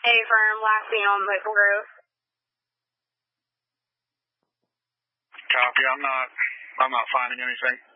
Affirm, last seen on Maple Grove. Copy. I'm not finding anything.